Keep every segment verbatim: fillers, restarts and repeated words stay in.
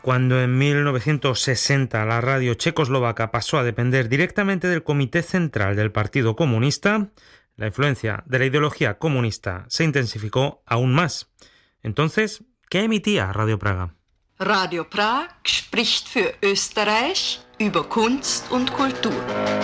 Cuando en mil novecientos sesenta la radio checoslovaca pasó a depender directamente del Comité Central del Partido Comunista, la influencia de la ideología comunista se intensificó aún más. Entonces, ¿qué emitía Radio Praga? Radio Prag spricht für Österreich über Kunst und Kultur.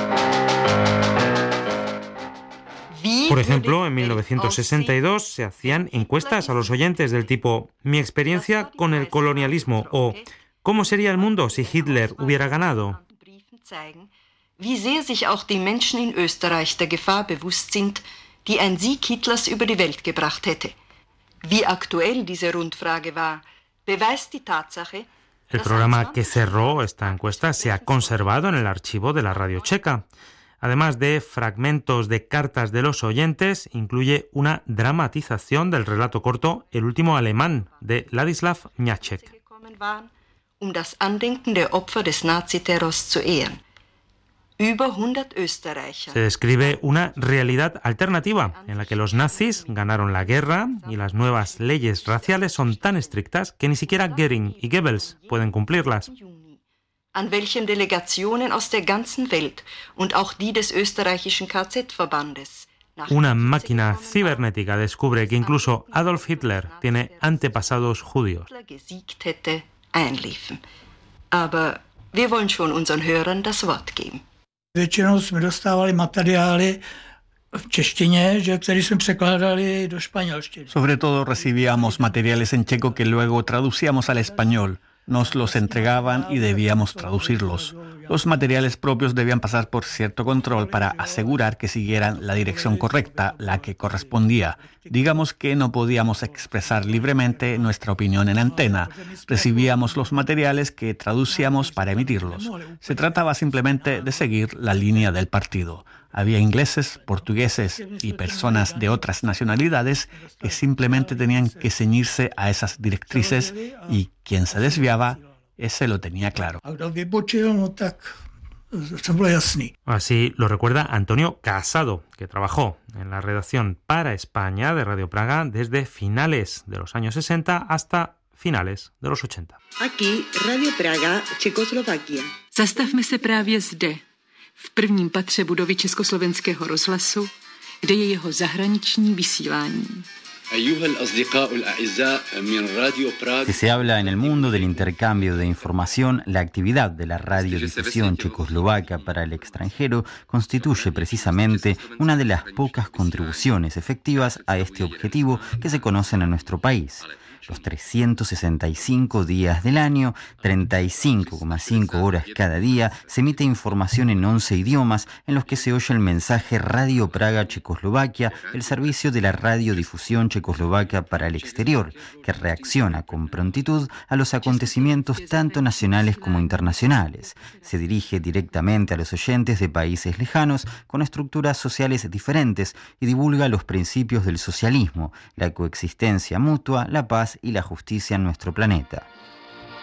Por ejemplo, en mil novecientos sesenta y dos se hacían encuestas a los oyentes del tipo «Mi experiencia con el colonialismo» o «¿Cómo sería el mundo si Hitler hubiera ganado?». Wie sehr sich auch die Menschen in Österreich der Gefahr bewusst sind, die ein Sieg Hitlers über die Welt gebracht hätte. Wie aktuell diese Rundfrage war, beweist die Tatsache. El programa que cerró esta encuesta se ha conservado en el archivo de la radio checa. Además de fragmentos de cartas de los oyentes, incluye una dramatización del relato corto El último alemán, de Ladislav Mňáček. Um das Andenken der Opfer des Naziterrors zu ehren. Se describe una realidad alternativa en la que los nazis ganaron la guerra y las nuevas leyes raciales son tan estrictas que ni siquiera Göring y Goebbels pueden cumplirlas. An welchen Delegationen aus der ganzen Welt und auch die des österreichischen K Z-Verbandes. Una máquina cibernética descubre que incluso Adolf Hitler tiene antepasados judíos. Aber wir wollen schon unseren Hörern das Wort geben. Většinou jsme dostávali materiály v češtině, že, které jsme překládali do španělštiny. Sobre todo recibíamos materiales en checo que luego traducíamos al español. Nos los entregaban y debíamos traducirlos. Los materiales propios debían pasar por cierto control para asegurar que siguieran la dirección correcta, la que correspondía. Digamos que no podíamos expresar libremente nuestra opinión en antena. Recibíamos los materiales que traducíamos para emitirlos. Se trataba simplemente de seguir la línea del partido. Había ingleses, portugueses y personas de otras nacionalidades que simplemente tenían que ceñirse a esas directrices y quien se desviaba, ese lo tenía claro. Así lo recuerda Antonio Casado, que trabajó en la redacción para España de Radio Praga desde finales de los años sesenta hasta finales de los ochenta. Aquí, Radio Praga, Čekoslovakia. Zastavme se právě zde, v prvním patře budovy Československého rozhlasu, kde je jeho zahraniční vysílání. Que se habla en el mundo del intercambio de información, la actividad de la radiodifusión checoslovaca para el extranjero constituye precisamente una de las pocas contribuciones efectivas a este objetivo que se conocen en nuestro país. Los trescientos sesenta y cinco días del año, treinta y cinco coma cinco horas cada día, se emite información en once idiomas en los que se oye el mensaje Radio Praga Checoslovaquia, el servicio de la radiodifusión checoslovaca para el exterior, que reacciona con prontitud a los acontecimientos tanto nacionales como internacionales. Se dirige directamente a los oyentes de países lejanos con estructuras sociales diferentes y divulga los principios del socialismo, la coexistencia mutua, la paz y la justicia en nuestro planeta.